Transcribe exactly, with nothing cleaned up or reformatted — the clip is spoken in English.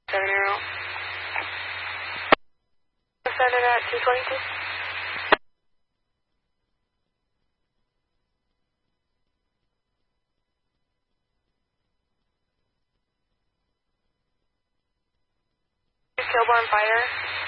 seven zero. Descended at two twenty-two. Kilborn Fire.